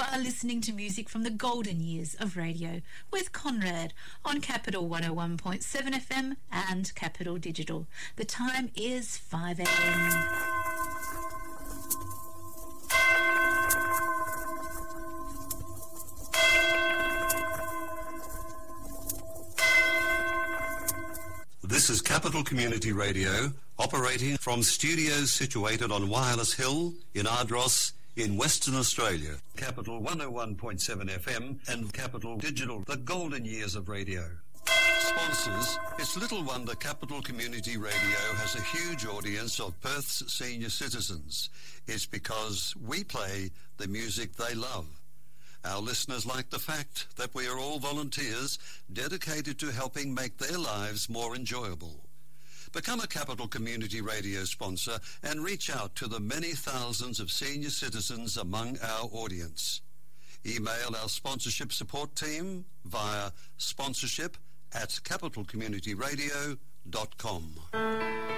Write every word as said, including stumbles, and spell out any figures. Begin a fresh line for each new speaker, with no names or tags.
are listening to music from the golden years of radio with Conrad on Capital one oh one point seven F M and Capital Digital. The time is five a m.
This is Capital Community Radio, operating from studios situated on Wireless Hill in Ardross in Western Australia. Capital one oh one point seven F M and Capital Digital, the golden years of radio. Sponsors, it's little wonder Capital Community Radio has a huge audience of Perth's senior citizens. It's because we play the music they love. Our listeners like the fact that we are all volunteers dedicated to helping make their lives more enjoyable. Become a Capital Community Radio sponsor and reach out to the many thousands of senior citizens among our audience. Email our sponsorship support team via sponsorship at capital community radio dot com.